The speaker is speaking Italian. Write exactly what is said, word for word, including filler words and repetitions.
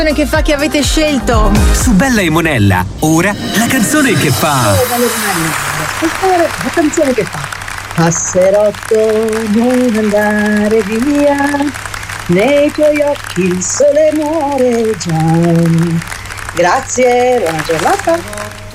Che fa che avete scelto? Su Bella e Monella, ora la canzone che fa. La canzone che fa. Passerotto, non andare via, nei tuoi occhi il sole muore già. Grazie, buona giornata.